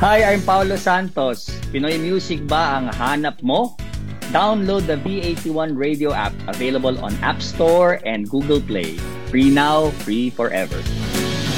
Hi, I'm Paulo Santos. Pinoy music ba ang hanap mo? Download the V81 radio app available on App Store and Google Play. Free now, free forever.